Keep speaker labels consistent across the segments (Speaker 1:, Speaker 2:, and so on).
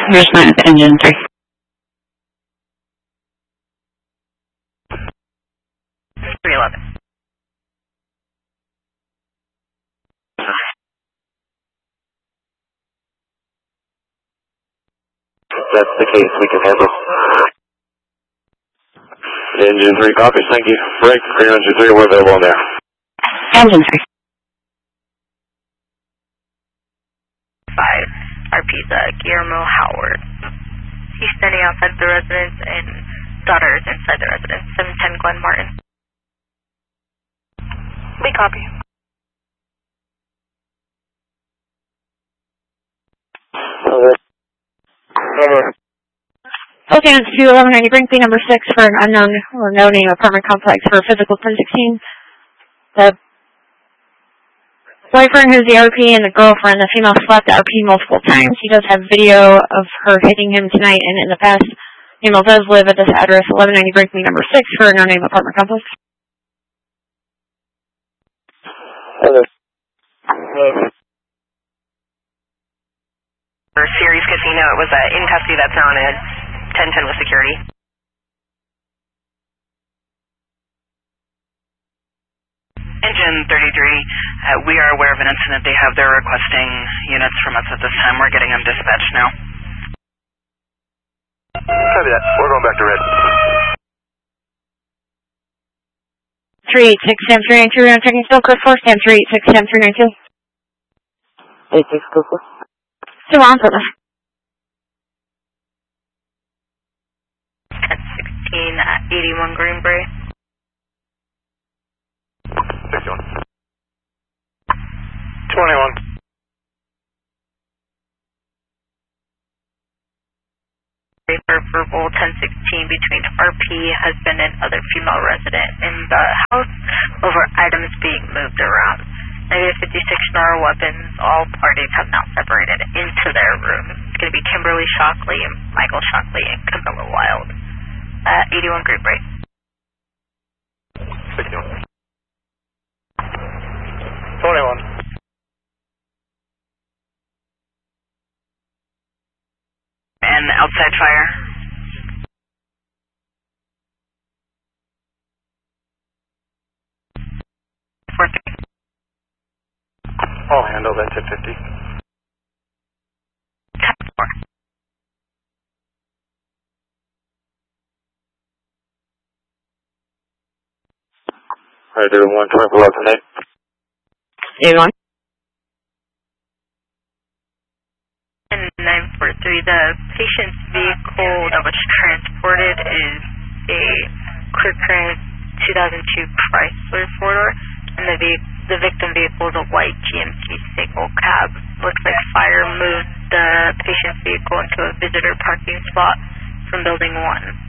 Speaker 1: Respond to engine 3.
Speaker 2: 311.
Speaker 3: That's the case, we can handle. Engine 3 copies, thank you. Break, Engine 3, we're available now.
Speaker 1: Engine 3.
Speaker 2: 5, RP's Guillermo Howard. He's standing outside the residence and daughter is inside the residence, 710 Glen Martin. We copy.
Speaker 3: Over.
Speaker 1: Okay, it's 1190 Brinkley, number 6 for an unknown or no name apartment complex for physical 1016. The boyfriend who's the RP and the girlfriend, the female slapped the RP multiple times. He does have video of her hitting him tonight, and in the past, the female does live at this address, 1190 Brinkley, number 6 for a no name apartment complex.
Speaker 3: Hello.
Speaker 2: For Series Casino, it was in custody that's now at 1010 with security. Engine 33, we are aware of an incident. They have, they're requesting units from us at this time. We're getting them dispatched now.
Speaker 3: Copy that. We're going back to red.
Speaker 1: 386 Sam 392, we're checking still, Chris 4, Sam 386 Sam 392.
Speaker 3: 86 Chris 4.
Speaker 1: Still on for this.
Speaker 2: 1016 at 81 Greenbrae.
Speaker 3: 61. 21.
Speaker 2: For verbal 1016 between RP, husband, and other female resident in the house over items being moved around. Negative 56 Schnarr weapons. All parties have now separated into their rooms. It's going to be Kimberly Shockley, Michael Shockley, and Camilla Wild. 81 Green Break.
Speaker 3: 61. 21.
Speaker 2: And outside fire.
Speaker 3: I'll handle that 1050.
Speaker 2: 10-4.
Speaker 3: Alright, doing 120 below tonight.
Speaker 1: 81.
Speaker 2: And 943, the patient's vehicle that was transported is a Quick Clearance 2002 Chrysler 4-door, and the victim vehicle is a white GMC single cab. Looks like fire moved the patient's vehicle into a visitor parking spot from building 1.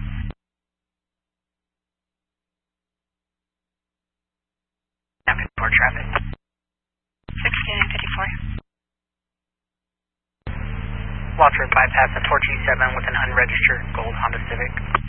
Speaker 2: Report traffic. 1654. Watch for bypass at 427 with an unregistered gold Honda Civic.